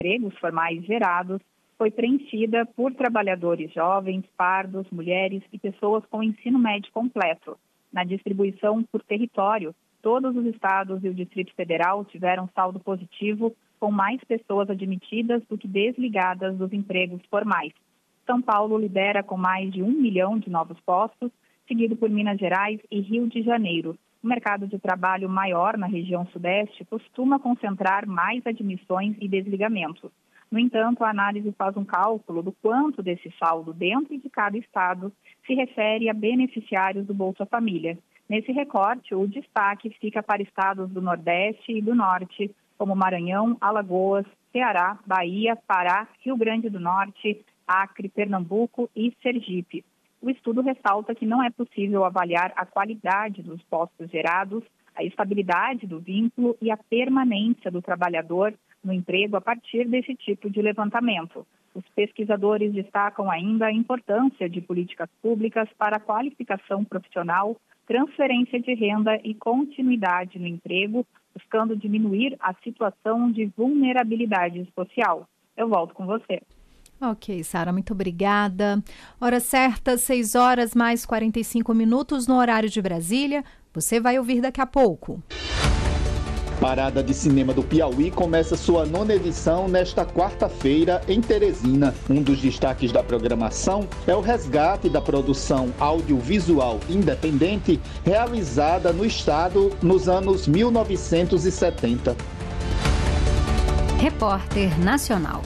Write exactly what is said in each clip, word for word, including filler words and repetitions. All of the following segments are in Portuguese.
empregos formais gerados foi preenchida por trabalhadores jovens, pardos, mulheres e pessoas com ensino médio completo. Na distribuição por território, todos os estados e o Distrito Federal tiveram saldo positivo, com mais pessoas admitidas do que desligadas dos empregos formais. São Paulo lidera com mais de um milhão de novos postos, seguido por Minas Gerais e Rio de Janeiro. O mercado de trabalho maior na região sudeste costuma concentrar mais admissões e desligamentos. No entanto, a análise faz um cálculo do quanto desse saldo dentro de cada estado se refere a beneficiários do Bolsa Família. Nesse recorte, o destaque fica para estados do Nordeste e do Norte, como Maranhão, Alagoas, Ceará, Bahia, Pará, Rio Grande do Norte, Acre, Pernambuco e Sergipe. O estudo ressalta que não é possível avaliar a qualidade dos postos gerados, a estabilidade do vínculo e a permanência do trabalhador no emprego a partir desse tipo de levantamento. Os pesquisadores destacam ainda a importância de políticas públicas para a qualificação profissional, transferência de renda e continuidade no emprego, buscando diminuir a situação de vulnerabilidade social. Eu volto com você. Ok, Sara, muito obrigada. Hora certa, seis horas mais quarenta e cinco minutos no horário de Brasília. Você vai ouvir daqui a pouco. Parada de Cinema do Piauí começa sua nona edição nesta quarta-feira em Teresina. Um dos destaques da programação é o resgate da produção audiovisual independente realizada no estado nos anos mil novecentos e setenta. Repórter Nacional.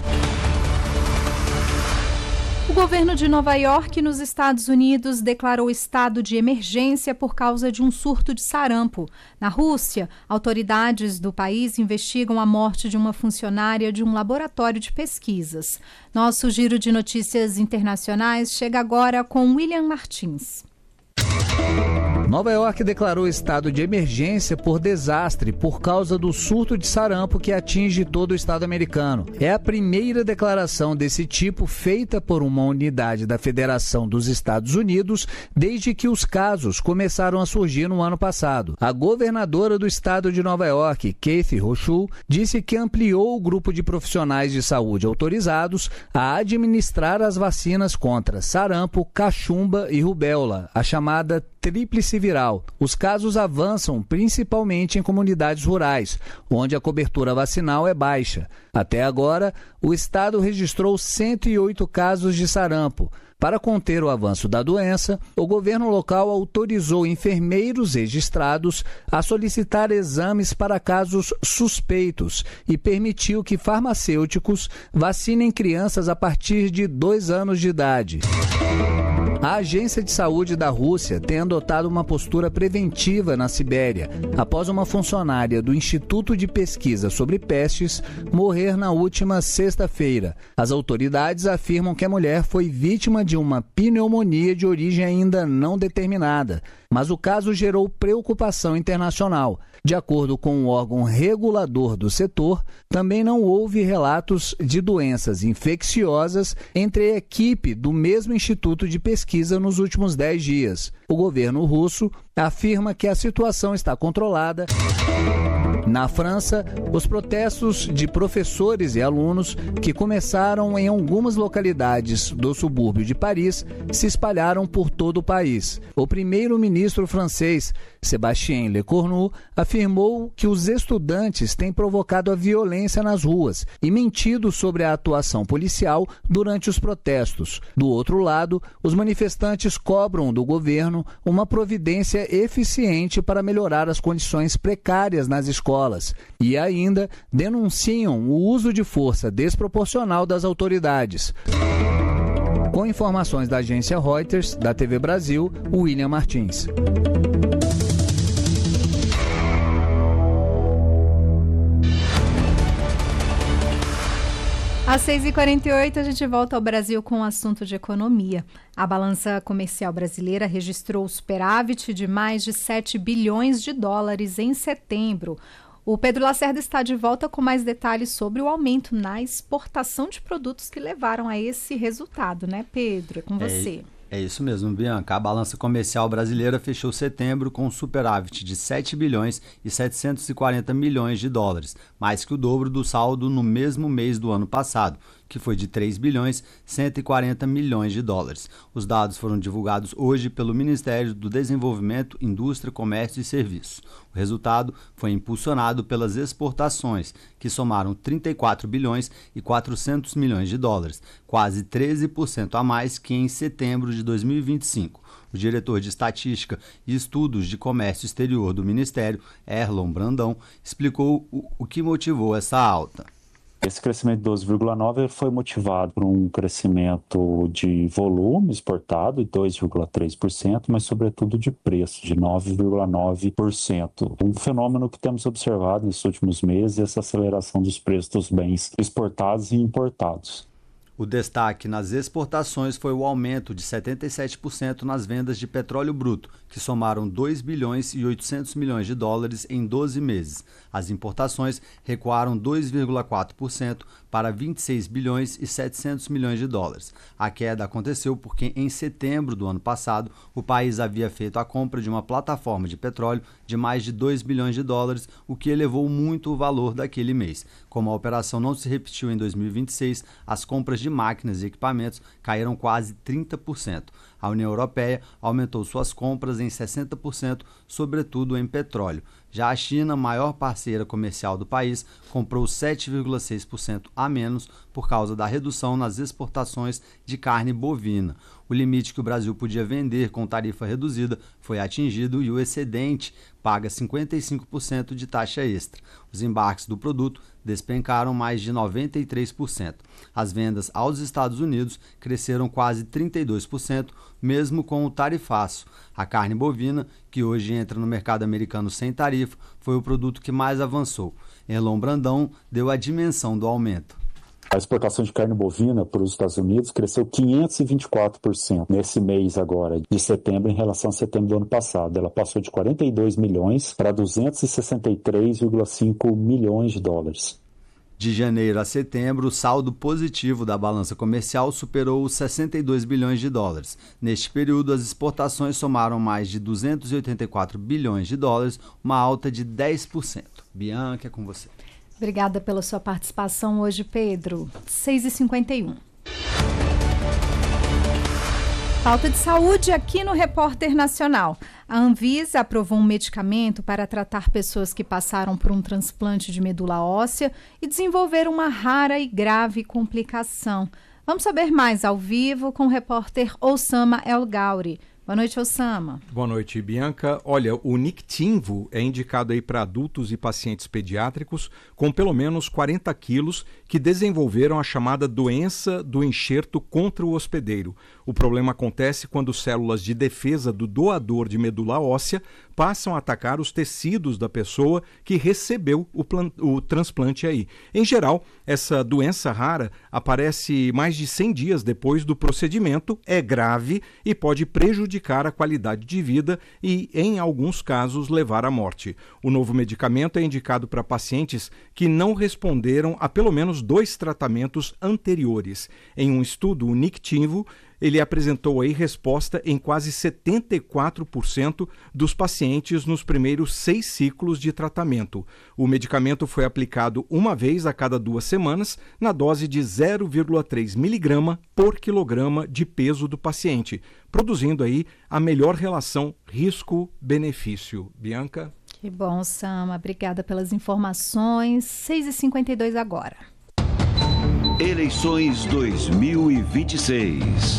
O governo de Nova York, nos Estados Unidos, declarou estado de emergência por causa de um surto de sarampo. Na Rússia, autoridades do país investigam a morte de uma funcionária de um laboratório de pesquisas. Nosso giro de notícias internacionais chega agora com William Martins. Nova York declarou estado de emergência por desastre por causa do surto de sarampo que atinge todo o estado americano. É a primeira declaração desse tipo feita por uma unidade da Federação dos Estados Unidos desde que os casos começaram a surgir no ano passado. A governadora do estado de Nova York, Kathy Hochul, disse que ampliou o grupo de profissionais de saúde autorizados a administrar as vacinas contra sarampo, cachumba e rubéola, a chamada tríplice viral. Os casos avançam principalmente em comunidades rurais, onde a cobertura vacinal é baixa. Até agora, o estado registrou cento e oito casos de sarampo. Para conter o avanço da doença, o governo local autorizou enfermeiros registrados a solicitar exames para casos suspeitos e permitiu que farmacêuticos vacinem crianças a partir de dois anos de idade. A Agência de Saúde da Rússia tem adotado uma postura preventiva na Sibéria, após uma funcionária do Instituto de Pesquisa sobre Pestes morrer na última sexta-feira. As autoridades afirmam que a mulher foi vítima de uma pneumonia de origem ainda não determinada, mas o caso gerou preocupação internacional. De acordo com o órgão regulador do setor, também não houve relatos de doenças infecciosas entre a equipe do mesmo Instituto de Pesquisa nos últimos dez dias. O governo russo afirma que a situação está controlada. Na França, os protestos de professores e alunos que começaram em algumas localidades do subúrbio de Paris se espalharam por todo o país. O primeiro-ministro francês, Sébastien Lecornu, afirmou que os estudantes têm provocado a violência nas ruas e mentido sobre a atuação policial durante os protestos. Do outro lado, os manifestantes cobram do governo uma providência eficiente para melhorar as condições precárias nas escolas e ainda denunciam o uso de força desproporcional das autoridades. Com informações da agência Reuters, da T V Brasil, William Martins. Às seis e quarenta e oito, a gente volta ao Brasil com o assunto de economia. A balança comercial brasileira registrou superávit de mais de sete bilhões de dólares em setembro. O Pedro Lacerda está de volta com mais detalhes sobre o aumento na exportação de produtos que levaram a esse resultado, né, Pedro? É com você. É... É isso mesmo, Bianca. A balança comercial brasileira fechou setembro com um superávit de sete bilhões e setecentos e quarenta milhões de dólares, mais que o dobro do saldo no mesmo mês do ano passado, que foi de três bilhões e cento e quarenta milhões de dólares. Os dados foram divulgados hoje pelo Ministério do Desenvolvimento, Indústria, Comércio e Serviços. O resultado foi impulsionado pelas exportações, que somaram trinta e quatro bilhões e quatrocentos milhões de dólares, quase treze por cento a mais que em setembro de dois mil e vinte e cinco. O diretor de Estatística e Estudos de Comércio Exterior do Ministério, Erlon Brandão, explicou o, o que motivou essa alta. Esse crescimento de doze vírgula nove por cento foi motivado por um crescimento de volume exportado de dois vírgula três por cento, mas sobretudo de preço, de nove vírgula nove por cento. Um fenômeno que temos observado nesses últimos meses é essa aceleração dos preços dos bens exportados e importados. O destaque nas exportações foi o aumento de setenta e sete por cento nas vendas de petróleo bruto, que somaram dois bilhões e oitocentos milhões de dólares em doze meses. As importações recuaram dois vírgula quatro por cento para vinte e seis bilhões e setecentos milhões de dólares. A queda aconteceu porque em setembro do ano passado o país havia feito a compra de uma plataforma de petróleo de mais de dois bilhões de dólares, o que elevou muito o valor daquele mês. Como a operação não se repetiu em dois mil e vinte e seis, as compras de máquinas e equipamentos caíram quase trinta por cento. A União Europeia aumentou suas compras em sessenta por cento, sobretudo em petróleo. Já a China, maior parceira comercial do país, comprou sete vírgula seis por cento a menos por causa da redução nas exportações de carne bovina. O limite que o Brasil podia vender com tarifa reduzida foi atingido e o excedente paga cinquenta e cinco por cento de taxa extra. Os embarques do produto despencaram mais de noventa e três por cento. As vendas aos Estados Unidos cresceram quase trinta e dois por cento, mesmo com o tarifaço. A carne bovina, que hoje entra no mercado americano sem tarifa, foi o produto que mais avançou. Erlon Brandão deu a dimensão do aumento. A exportação de carne bovina para os Estados Unidos cresceu quinhentos e vinte e quatro por cento nesse mês agora, de setembro, em relação a setembro do ano passado. Ela passou de quarenta e dois milhões para duzentos e sessenta e três vírgula cinco milhões de dólares. De janeiro a setembro, o saldo positivo da balança comercial superou os sessenta e dois bilhões de dólares. Neste período, as exportações somaram mais de duzentos e oitenta e quatro bilhões de dólares, uma alta de dez por cento. Bianca, é com você. Obrigada pela sua participação hoje, Pedro. seis e cinquenta e um. Pauta de saúde aqui no Repórter Nacional. A Anvisa aprovou um medicamento para tratar pessoas que passaram por um transplante de medula óssea e desenvolveram uma rara e grave complicação. Vamos saber mais ao vivo com o repórter Osama El Gauri. Boa noite, Osama. Boa noite, Bianca. Olha, o Niktimvo é indicado aí para adultos e pacientes pediátricos com pelo menos quarenta quilos que desenvolveram a chamada doença do enxerto contra o hospedeiro. O problema acontece quando células de defesa do doador de medula óssea passam a atacar os tecidos da pessoa que recebeu o, plan- o transplante aí. Em geral, essa doença rara aparece mais de cem dias depois do procedimento, é grave e pode prejudicar a qualidade de vida e, em alguns casos, levar à morte. O novo medicamento é indicado para pacientes que não responderam a pelo menos dois tratamentos anteriores. Em um estudo, o Niktimvo, ele apresentou aí resposta em quase setenta e quatro por cento dos pacientes nos primeiros seis ciclos de tratamento. O medicamento foi aplicado uma vez a cada duas semanas, na dose de zero vírgula três miligrama por quilograma de peso do paciente, produzindo aí a melhor relação risco-benefício. Bianca? Que bom, Sama. Obrigada pelas informações. seis e cinquenta e dois agora. Eleições dois mil e vinte e seis.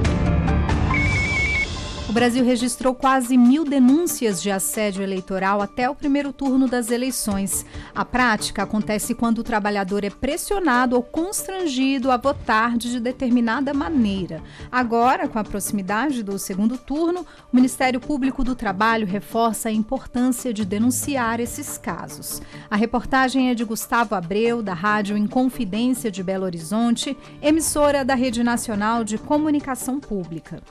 O Brasil registrou quase mil denúncias de assédio eleitoral até o primeiro turno das eleições. A prática acontece quando o trabalhador é pressionado ou constrangido a votar de determinada maneira. Agora, com a proximidade do segundo turno, o Ministério Público do Trabalho reforça a importância de denunciar esses casos. A reportagem é de Gustavo Abreu, da Rádio Inconfidência de Belo Horizonte, emissora da Rede Nacional de Comunicação Pública.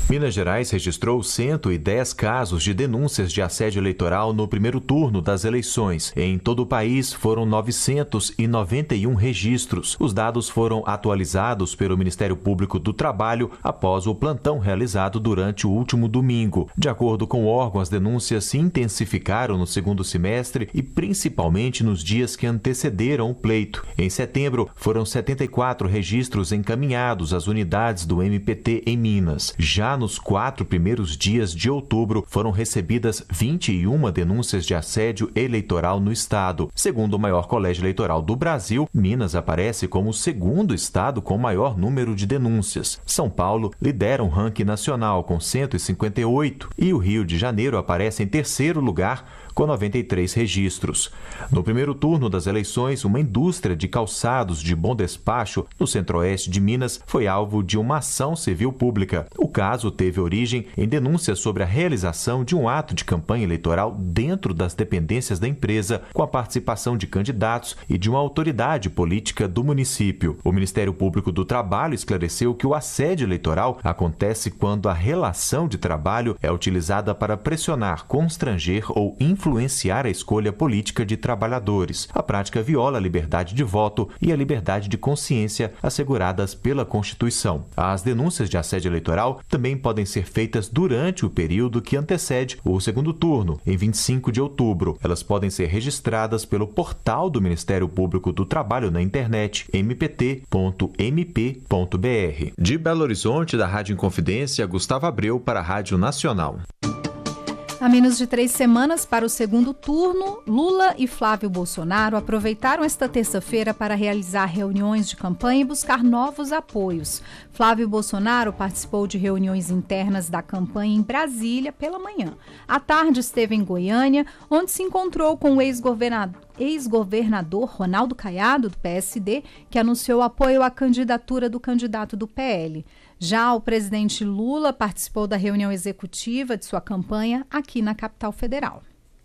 Minas Gerais registrou cento e dez casos de denúncias de assédio eleitoral no primeiro turno das eleições. Em todo o país, foram novecentos e noventa e um registros. Os dados foram atualizados pelo Ministério Público do Trabalho após o plantão realizado durante o último domingo. De acordo com o órgão, as denúncias se intensificaram no segundo semestre e principalmente nos dias que antecederam o pleito. Em setembro, foram setenta e quatro registros encaminhados às unidades do M P T em Minas. Já nos quatro primeiros dias de outubro, foram recebidas vinte e uma denúncias de assédio eleitoral no estado. Segundo o maior colégio eleitoral do Brasil, Minas aparece como o segundo estado com maior número de denúncias. São Paulo lidera o ranking nacional com cento e cinquenta e oito e o Rio de Janeiro aparece em terceiro lugar com noventa e três registros. No primeiro turno das eleições, uma indústria de calçados de Bom Despacho, no centro-oeste de Minas, foi alvo de uma ação civil pública. O caso teve origem em denúncias sobre a realização de um ato de campanha eleitoral dentro das dependências da empresa, com a participação de candidatos e de uma autoridade política do município. O Ministério Público do Trabalho esclareceu que o assédio eleitoral acontece quando a relação de trabalho é utilizada para pressionar, constranger ou influenciar influenciar a escolha política de trabalhadores. A prática viola a liberdade de voto e a liberdade de consciência asseguradas pela Constituição. As denúncias de assédio eleitoral também podem ser feitas durante o período que antecede o segundo turno, em vinte e cinco de outubro. Elas podem ser registradas pelo portal do Ministério Público do Trabalho na internet, m p t ponto m p ponto b r. De Belo Horizonte, da Rádio Inconfidência, Gustavo Abreu para a Rádio Nacional. A menos de três semanas para o segundo turno, Lula e Flávio Bolsonaro aproveitaram esta terça-feira para realizar reuniões de campanha e buscar novos apoios. Flávio Bolsonaro participou de reuniões internas da campanha em Brasília pela manhã. À tarde esteve em Goiânia, onde se encontrou com o ex-governador ex-governador Ronaldo Caiado, do P S D, que anunciou apoio à candidatura do candidato do P L. Já o presidente Lula participou da reunião executiva de sua campanha aqui na capital federal.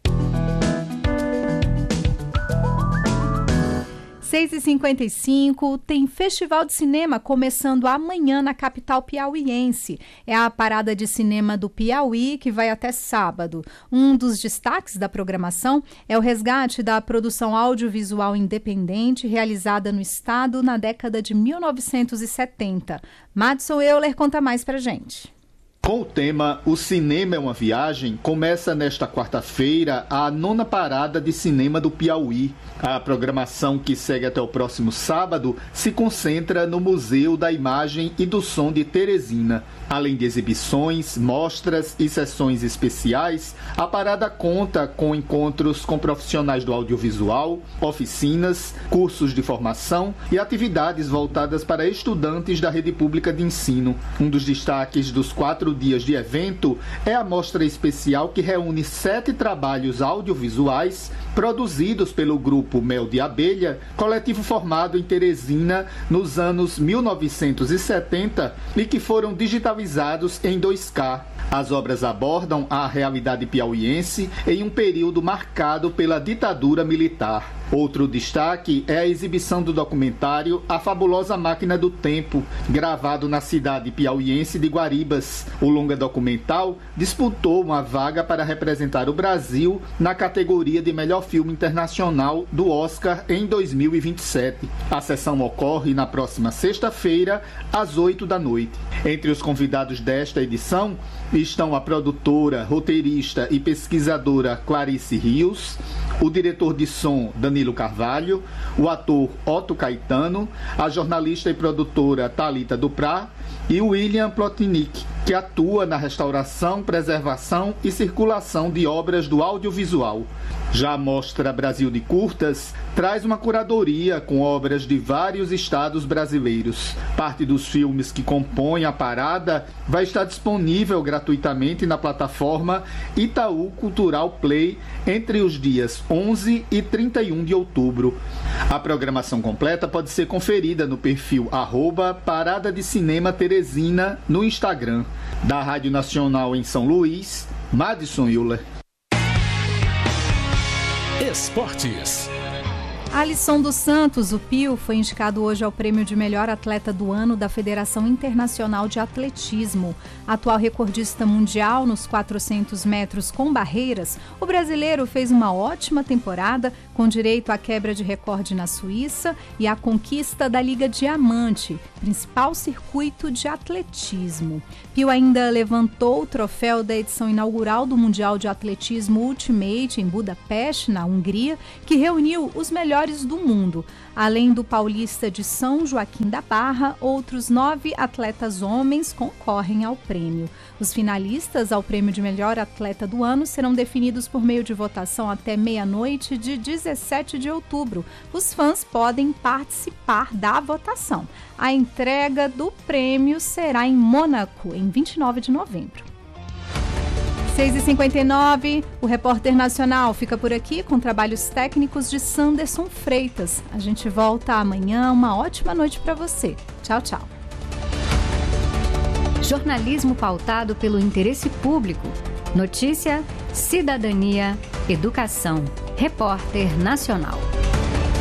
seis e cinquenta e cinco, tem Festival de Cinema começando amanhã na capital piauiense. É a parada de cinema do Piauí que vai até sábado. Um dos destaques da programação é o resgate da produção audiovisual independente realizada no estado na década de mil novecentos e setenta. Madison Euler conta mais pra gente. Com o tema O Cinema é uma Viagem, começa nesta quarta-feira a nona parada de cinema do Piauí. A programação, que segue até o próximo sábado, se concentra no Museu da Imagem e do Som de Teresina. Além de exibições, mostras e sessões especiais, a parada conta com encontros com profissionais do audiovisual, oficinas, cursos de formação e atividades voltadas para estudantes da rede pública de ensino. Um dos destaques dos quatro dias de evento é a mostra especial que reúne sete trabalhos audiovisuais produzidos pelo grupo Mel de Abelha, coletivo formado em Teresina nos anos mil novecentos e setenta e que foram digitalizados em dois K. As obras abordam a realidade piauiense em um período marcado pela ditadura militar. Outro destaque é a exibição do documentário A Fabulosa Máquina do Tempo, gravado na cidade piauiense de Guaribas. O longa documental disputou uma vaga para representar o Brasil na categoria de melhor filme internacional do Oscar em dois mil e vinte e sete. A sessão ocorre na próxima sexta-feira, às oito da noite. Entre os convidados desta edição estão a produtora, roteirista e pesquisadora Clarice Rios, o diretor de som Danilo Carvalho, o ator Otto Caetano, a jornalista e produtora Thalita Duprá e o William Plotnick, que atua na restauração, preservação e circulação de obras do audiovisual. Já a Mostra Brasil de Curtas traz uma curadoria com obras de vários estados brasileiros. Parte dos filmes que compõem a parada vai estar disponível gratuitamente na plataforma Itaú Cultural Play entre os dias onze e trinta e um de outubro. A programação completa pode ser conferida no perfil arroba Parada de Cinema Teresina no Instagram. Da Rádio Nacional em São Luís, Madison Euler. Esportes. Alisson dos Santos, o Pio, foi indicado hoje ao prêmio de melhor atleta do ano da Federação Internacional de Atletismo. Atual recordista mundial nos quatrocentos metros com barreiras, o brasileiro fez uma ótima temporada, com direito à quebra de recorde na Suíça e à conquista da Liga Diamante, principal circuito de atletismo. Pio ainda levantou o troféu da edição inaugural do Mundial de Atletismo Ultimate em Budapeste, na Hungria, que reuniu os melhores do mundo. Além do paulista de São Joaquim da Barra, outros nove atletas homens concorrem ao prêmio. Os finalistas ao prêmio de melhor atleta do ano serão definidos por meio de votação até meia-noite de dezessete de outubro. Os fãs podem participar da votação. A entrega do prêmio será em Mônaco, em vinte e nove de novembro. seis e cinquenta e nove, o Repórter Nacional fica por aqui com trabalhos técnicos de Sanderson Freitas. A gente volta amanhã. Uma ótima noite para você. Tchau, tchau. Jornalismo pautado pelo interesse público. Notícia, cidadania, educação. Repórter Nacional.